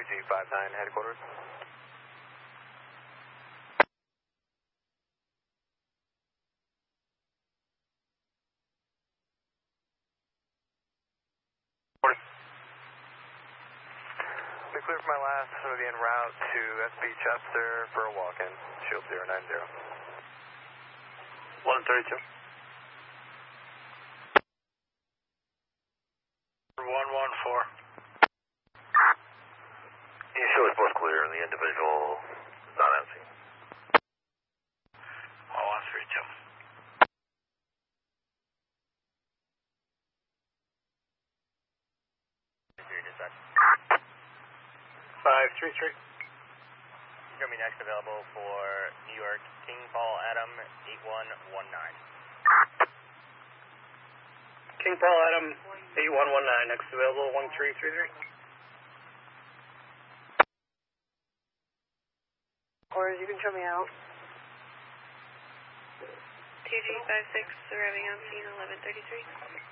2G59 headquarters. Be clear for my last, so we'll be en route to SB Chester for a walk-in, Shield 090. 132. 114. You show us both clear and the individual not answering. 132. 533. You're going to be next available for New York, King Paul Adam 8119. King Paul Adam 8119, next available 1333. Or you can show me out. 2G56 arriving on scene 1133.